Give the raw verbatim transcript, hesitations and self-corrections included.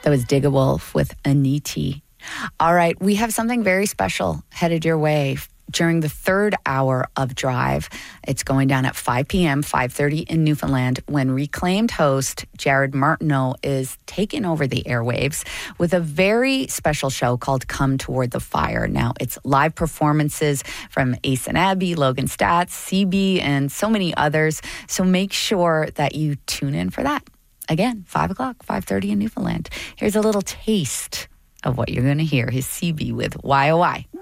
That was Digga Wolf with Aniti. All right, we have something very special headed your way during the third hour of Drive. It's going down at five p.m., five thirty in Newfoundland, when reclaimed host Jared Martineau is taking over the airwaves with a very special show called Come Toward the Fire. Now, it's live performances from Ace and Abby, Logan Stats, C B, and so many others. So make sure that you tune in for that. Again, five o'clock, five thirty in Newfoundland. Here's a little taste of what you're going to hear. His C B with Y O Y.